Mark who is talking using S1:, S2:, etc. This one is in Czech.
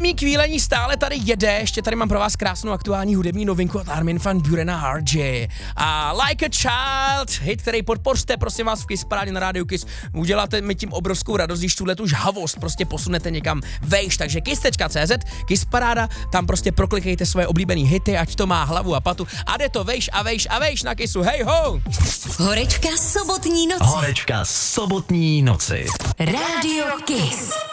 S1: Mí kvílení stále tady jede, ještě tady mám pro vás krásnou aktuální hudební novinku od Armin van Burena RJ. A Like a Child, hit, který podpořte, prosím vás, v Kiss Parádě na rádiu Kiss. Uděláte mi tím obrovskou radost, když tu žhavost prostě posunete někam vejš. Takže kiss.cz, Kiss Paráda, tam prostě proklikejte svoje oblíbené hity, ať to má hlavu a patu. A jde to vejš a vejš a vejš na Kissu, hej ho!
S2: Horečka sobotní noci.
S3: Horečka sobotní noci.
S2: Rádio Kiss.